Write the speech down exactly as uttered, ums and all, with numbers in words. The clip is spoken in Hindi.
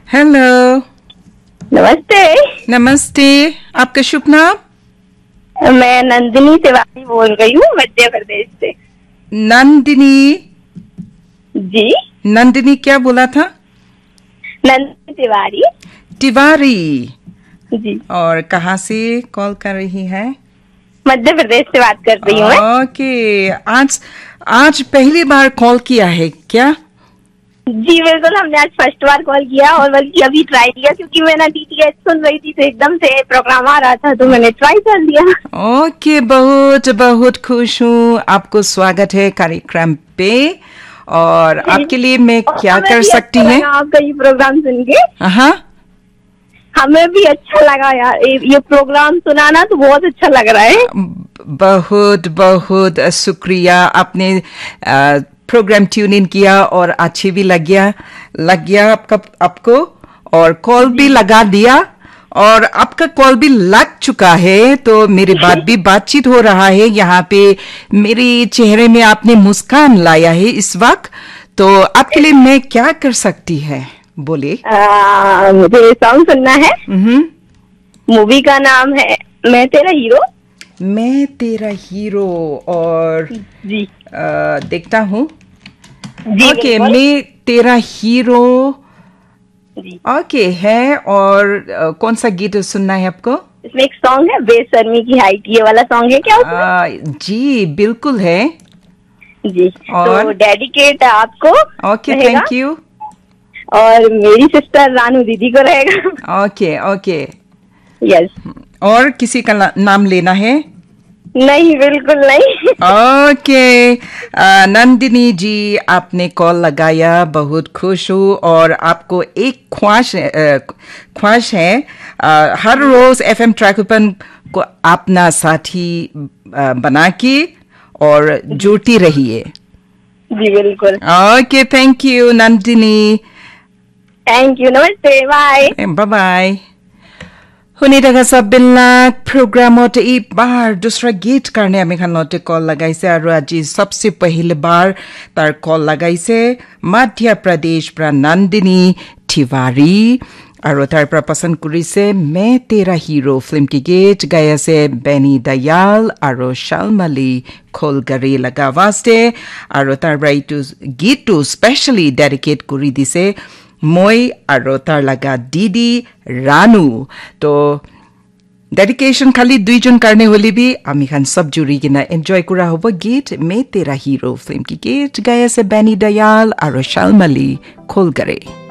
हेलो। नमस्ते। नमस्ते, आपका शुभ नाम? मैं नंदिनी तिवारी बोल रही हूँ मध्य प्रदेश से। नंदिनी? जी। नंदिनी क्या बोला था? नंदिनी तिवारी। तिवारी। जी। और कहाँ से कॉल कर रही है? मध्य प्रदेश से बात कर रही हूँ मैं। ओके, आज आज पहली बार कॉल किया है क्या? जी बिल्कुल, हमने आज फर्स्ट बार कॉल किया और बल्कि अभी ट्राई किया क्योंकि मैं ना डीटीएच सुन रही थी तो एकदम से प्रोग्राम आ रहा था तो मैंने ट्राई कर लिया। ओके, बहुत बहुत खुश हूँ। आपको स्वागत है कार्यक्रम पे और आपके लिए मैं क्या कर सकती है? आपका ये प्रोग्राम सुन के हाँ, हमें भी अच्छा लगा यार, ये प्रोग्राम सुनाना तो बहुत अच्छा लग रहा है। बहुत बहुत शुक्रिया। आपने प्रोग्राम ट्यून इन किया और अच्छी भी लग गया लग गया आपका आपको और कॉल भी लगा दिया और आपका कॉल भी लग चुका है तो मेरी बात भी बातचीत हो रहा है। यहाँ पे मेरे चेहरे में आपने मुस्कान लाया है इस वक्त, तो आपके लिए मैं क्या कर सकती है? बोले। मुझे सॉन्ग सुनना है। मूवी का नाम है मैं तेरा हीरो। मैं तेरा हीरो। और जी आ, देखता हूँ। ओके, मैं तेरा हीरो। जी ओके है। और आ, कौन सा गीत सुनना है आपको? इसमें एक सॉन्ग है बेशर्मी की हाइट, ये वाला सॉन्ग है क्या उसमें? आ, जी बिल्कुल है जी। और तो डेडिकेट आपको। Okay, thank you. और मेरी सिस्टर रानू दीदी को रहेगा। Okay okay. यस। और किसी का नाम लेना है? नहीं, बिल्कुल नहीं। ओके। नंदिनी जी, आपने कॉल लगाया, बहुत खुश हूँ और आपको एक ख्वाहिश ख्वाहिश है, आ, हर रोज एफएम ट्रैक ओपन को अपना साथी बना के और जुड़ती रहिए। जी बिल्कुल। Okay, thank you Nandini. Thank you, नमस्ते, बाय बाय बाय। শুনি থকা সববিলাক প্ৰগ্ৰামত এইবাৰ দুসৰা গীত কাৰণে আমি খানতে কল লগাইছে আৰু আজি সবসে পহিলে বাৰ তাৰ কল লগাইছে মধ্য প্ৰদেশ পৰা নন্দিনী তিৱাৰী আৰু তাৰ পৰা পছন্দ কৰিছে मैं तेरा हीरो फिल्म की गीत গাই আছে বেনি দয়াল আৰু শালমালী খোলগৰে লগা वास्ते আৰু তাৰ পৰা এইটো গীতটো স্পেশালি ডেডিকেট কৰি দিছে মই আৰু তাৰ লগা দিদি रानू। तो डेडिकेशन खाली दुईजन करने होली भी आमी खान सब जुड़ी किना एंजॉय करा होबो गीत मैं तेरा हीरो फिल्म की गीत गाया से बेनी दयाल और शालमाली खोलगरे।